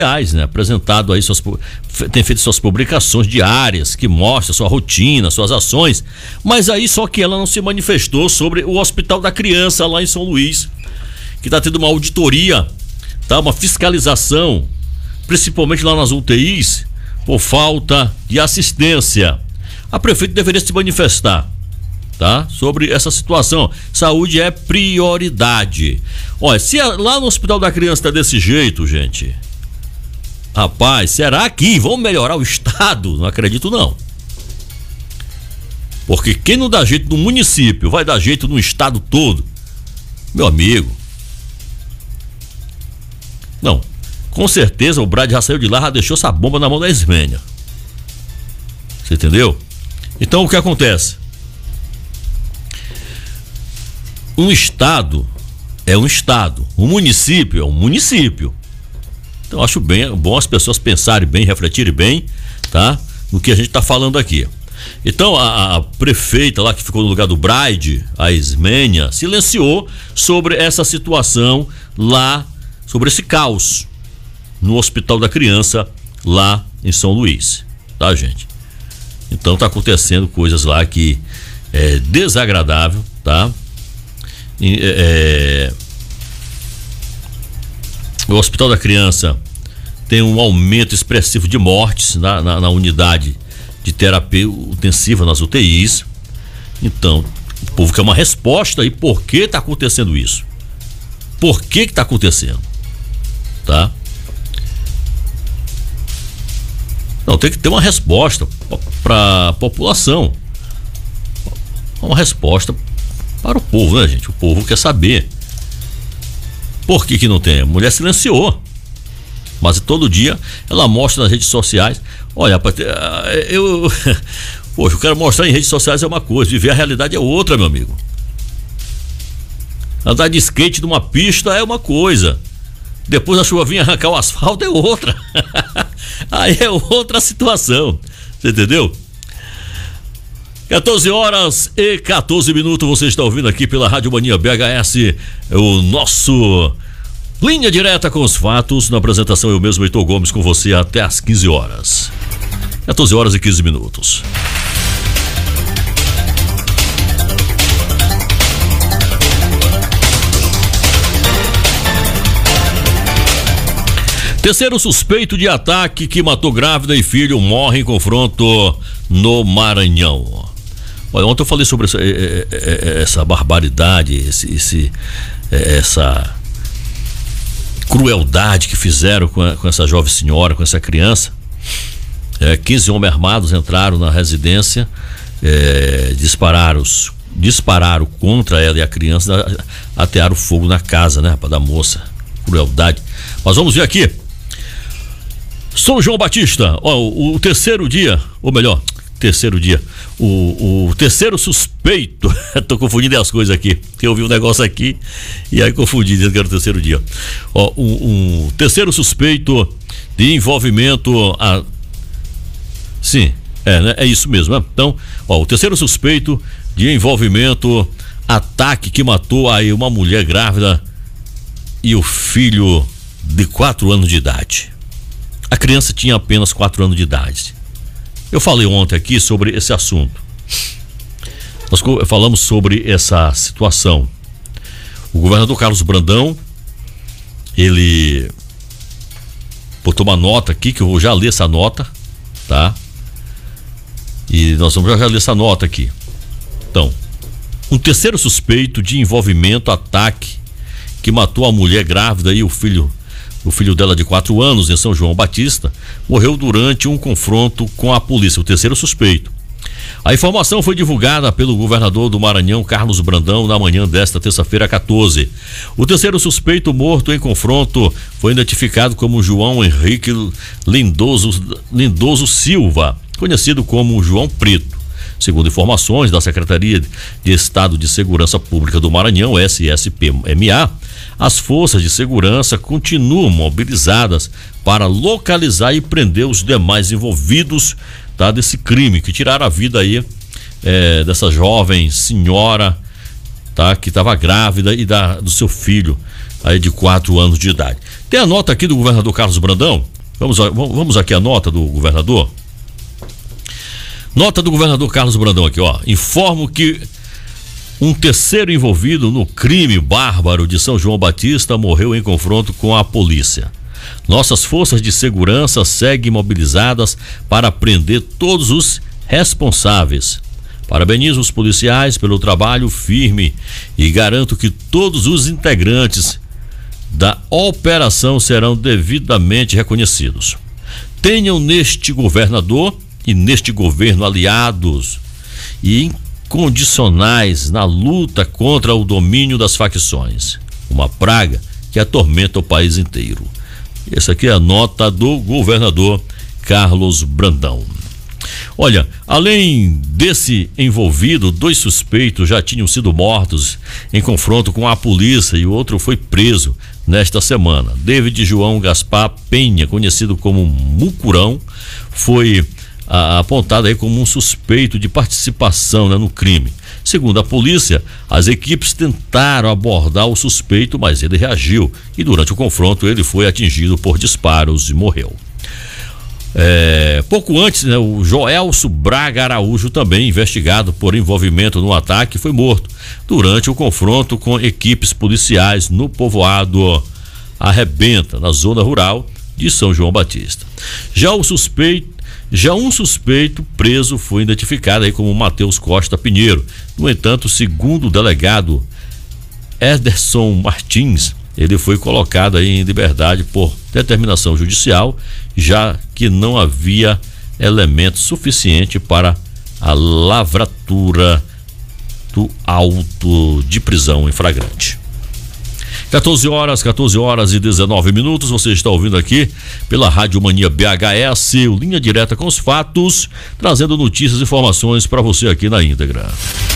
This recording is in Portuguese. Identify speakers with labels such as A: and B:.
A: sociais, né? Apresentado aí tem feito suas publicações diárias que mostram sua rotina, suas ações, mas aí só que ela não se manifestou sobre o Hospital da Criança lá em São Luís, que está tendo uma auditoria, tá? Uma fiscalização, principalmente lá nas UTIs, por falta de assistência. A prefeita deveria se manifestar, tá? Sobre essa situação. Saúde é prioridade. Olha, se lá no Hospital da Criança tá desse jeito, gente, rapaz, será que vão melhorar o estado? Não acredito não. Porque quem não dá jeito no município vai dar jeito no estado todo, meu amigo. Não, com certeza o Brad já saiu de lá, já deixou essa bomba na mão da Ismênia. Você entendeu? Então o que acontece? Um estado é um estado, um município é um município. Então acho bom as pessoas pensarem bem, refletirem bem, tá? No que a gente tá falando aqui. Então a prefeita lá que ficou no lugar do Bride, a Ismênia, silenciou sobre essa situação lá, sobre esse caos no Hospital da Criança lá em São Luís, tá, gente? Então tá acontecendo coisas lá que é desagradável, tá? O Hospital da Criança tem um aumento expressivo de mortes na unidade de terapia intensiva nas UTIs. Então, o povo quer uma resposta aí, por que tá acontecendo isso? Por que tá acontecendo? Tá? Não, tem que ter uma resposta para a população. Uma resposta para o povo, né, gente? O povo quer saber. Por que não tem? A mulher silenciou. Mas todo dia ela mostra nas redes sociais. Olha, poxa, eu quero mostrar em redes sociais é uma coisa, viver a realidade é outra, meu amigo. Andar de skate numa pista é uma coisa. Depois a chuva vir arrancar o asfalto é outra. Aí é outra situação. Você entendeu? 14h14, você está ouvindo aqui pela Rádio Mania BHS, o nosso Linha Direta com os Fatos. Na apresentação eu mesmo, Heitor Gomes, com você até às 15h. 14h15. Terceiro suspeito de ataque que matou grávida e filho morre em confronto no Maranhão. Olha, ontem eu falei sobre essa barbaridade, essa crueldade que fizeram com essa jovem senhora, com essa criança. 15 homens armados entraram na residência, dispararam contra ela e a criança, atearam fogo na casa, né, da moça. Crueldade. Mas vamos ver aqui. São João Batista, o terceiro dia, ou melhor, o terceiro suspeito, tô confundindo as coisas aqui, eu vi um negócio aqui e aí confundi, dizendo que era o terceiro dia. O terceiro suspeito de envolvimento sim, né? É isso mesmo, né? Então, o terceiro suspeito de envolvimento, ataque que matou aí uma mulher grávida e o filho de 4 anos de idade. A criança tinha apenas 4 anos de idade. Eu falei ontem aqui sobre esse assunto. Nós falamos sobre essa situação. O governador Carlos Brandão, ele botou uma nota aqui, que eu vou já ler essa nota, tá? E nós vamos já ler essa nota aqui. Então, um terceiro suspeito de envolvimento, ataque, que matou a mulher grávida e o filho dela de 4 anos em São João Batista, morreu durante um confronto com a polícia, o terceiro suspeito. A informação foi divulgada pelo governador do Maranhão, Carlos Brandão, na manhã desta terça-feira, 14. O terceiro suspeito morto em confronto foi identificado como João Henrique Lindoso Silva, conhecido como João Preto. Segundo informações da Secretaria de Estado de Segurança Pública do Maranhão, SSP-MA, as forças de segurança continuam mobilizadas para localizar e prender os demais envolvidos, tá, desse crime que tiraram a vida aí dessa jovem senhora tá? Que estava grávida e do seu filho aí de 4 anos de idade. Tem a nota aqui do governador Carlos Brandão. Vamos aqui a nota do governador. Nota do governador Carlos Brandão aqui, ó. Informo que um terceiro envolvido no crime bárbaro de São João Batista morreu em confronto com a polícia. Nossas forças de segurança seguem mobilizadas para prender todos os responsáveis. Parabenizo os policiais pelo trabalho firme e garanto que todos os integrantes da operação serão devidamente reconhecidos. Tenham neste governador e neste governo aliados e incondicionais na luta contra o domínio das facções, uma praga que atormenta o país inteiro. Essa aqui é a nota do governador Carlos Brandão. Olha, além desse envolvido, 2 suspeitos já tinham sido mortos em confronto com a polícia e o outro foi preso nesta semana. David João Gaspar Penha, conhecido como Mucurão, foi apontado aí como um suspeito de participação, né, no crime. Segundo a polícia, as equipes tentaram abordar o suspeito, mas ele reagiu e durante o confronto ele foi atingido por disparos e morreu. Pouco antes, né, o Joelso Braga Araújo, também investigado por envolvimento no ataque, foi morto durante o confronto com equipes policiais no povoado Arrebenta, na zona rural de São João Batista. Já um suspeito preso foi identificado aí como Matheus Costa Pinheiro. No entanto, segundo o delegado Ederson Martins, ele foi colocado aí em liberdade por determinação judicial, já que não havia elemento suficiente para a lavratura do auto de prisão em flagrante. 14 horas e 19 minutos, você está ouvindo aqui pela Rádio Mania BHS, Linha Direta com os Fatos, trazendo notícias e informações para você aqui na íntegra.